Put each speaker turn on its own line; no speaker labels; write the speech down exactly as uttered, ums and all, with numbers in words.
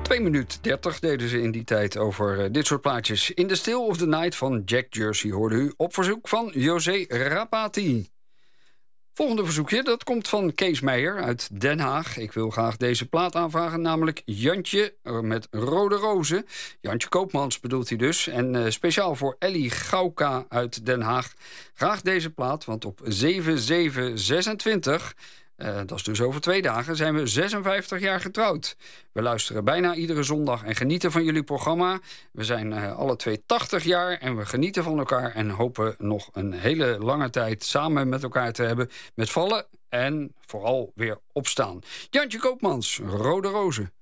twee minuten dertig deden ze in die tijd over uh, dit soort plaatjes. In the Still of the Night van Jack Jersey hoorde u op verzoek van José Rapati. Volgende verzoekje, dat komt van Kees Meijer uit Den Haag. Ik wil graag deze plaat aanvragen, namelijk Jantje met Rode Rozen. Jantje Koopmans bedoelt hij dus. En uh, speciaal voor Ellie Gauka uit Den Haag. Graag deze plaat, want op zeven zeven zesentwintig... Uh, dat is dus over twee dagen, zijn we zesenvijftig jaar getrouwd. We luisteren bijna iedere zondag en genieten van jullie programma. We zijn uh, alle twee tachtig jaar en we genieten van elkaar... en hopen nog een hele lange tijd samen met elkaar te hebben... met vallen en vooral weer opstaan. Jantje Koopmans, Rode Rozen.